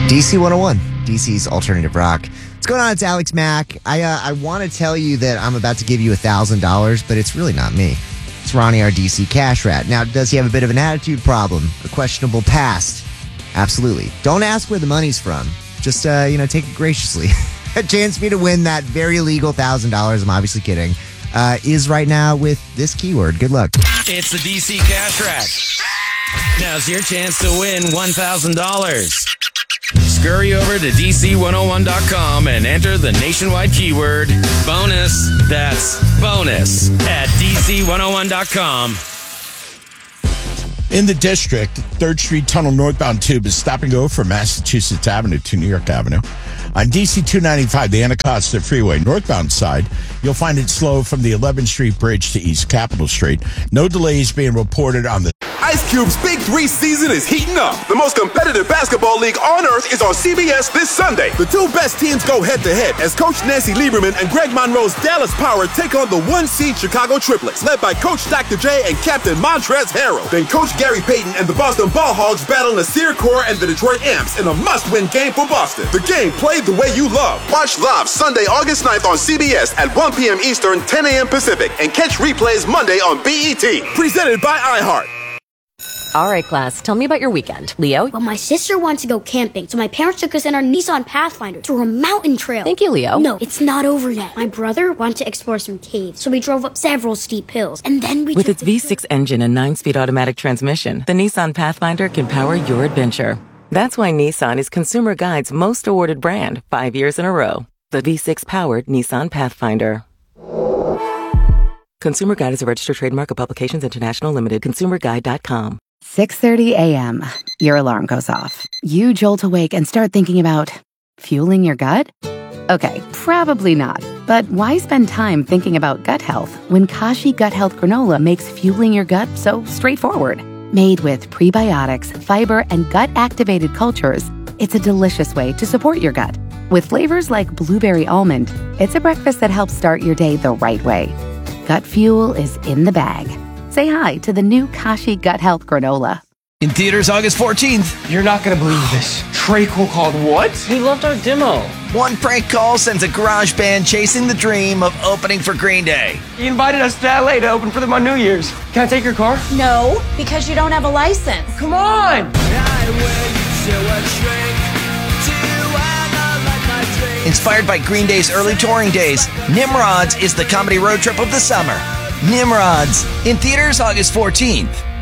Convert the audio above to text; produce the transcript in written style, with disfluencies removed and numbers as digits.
DC 101, DC's alternative rock. What's going on? It's Alex Mack. I want to tell you that I'm about to give you $1,000, but it's really not me. It's Ronnie, our DC cash rat. Now, does he have a bit of an attitude problem? A questionable past? Absolutely. Don't ask where the money's from. Just, take it graciously. A chance for me to win that very illegal $1,000, I'm obviously kidding, is right now with this keyword. Good luck. It's the DC Cash Rack. Now's your chance to win $1,000. Scurry over to DC101.com and enter the nationwide keyword bonus. That's bonus at DC101.com. In the district, 3rd Street Tunnel northbound tube is stop and go from Massachusetts Avenue to New York Avenue. On DC 295, the Anacostia Freeway northbound side, you'll find it slow from the 11th Street Bridge to East Capitol Street. No delays being reported on the Ice Cube's Big 3 season is heating up. The most competitive basketball league on earth is on CBS this Sunday. The two best teams go head-to-head as Coach Nancy Lieberman and Greg Monroe's Dallas Power take on the 1-seed Chicago Triplets, led by Coach Dr. J and Captain Montrezl Harrell. Then Coach Gary Payton and the Boston Ball Hogs battle Nasir Kaur and the Detroit Amps in a must-win game for Boston. The game played the way you love. Watch live Sunday, August 9th on CBS at 1 p.m. Eastern, 10 a.m. Pacific, and catch replays Monday on BET. Presented by iHeart. All right, class, tell me about your weekend. Leo? Well, my sister wanted to go camping, so my parents took us in our Nissan Pathfinder through a mountain trail. Thank you, Leo. No, it's not over yet. My brother wanted to explore some caves, so we drove up several steep hills, and then we With its V6 engine and 9-speed automatic transmission, the Nissan Pathfinder can power your adventure. That's why Nissan is Consumer Guide's most awarded brand 5 years in a row. The V6-powered Nissan Pathfinder. Consumer Guide is a registered trademark of Publications International Limited. ConsumerGuide.com. 6:30 a.m. Your alarm goes off. You jolt awake and start thinking about fueling your gut? Okay, probably not. But why spend time thinking about gut health when Kashi Gut Health Granola makes fueling your gut so straightforward? Made with prebiotics, fiber, and gut-activated cultures, it's a delicious way to support your gut. With flavors like blueberry almond, it's a breakfast that helps start your day the right way. Gut fuel is in the bag. Say hi to the new Kashi Gut Health Granola. In theaters August 14th. You're not going to believe this. Treacle called what? He loved our demo. One prank call sends a garage band chasing the dream of opening for Green Day. He invited us to LA to open for them on New Year's. Can I take your car? No, because you don't have a license. Come on! Inspired by Green Day's early touring days, Nimrods is the comedy road trip of the summer. Nimrods, in theaters August 14th.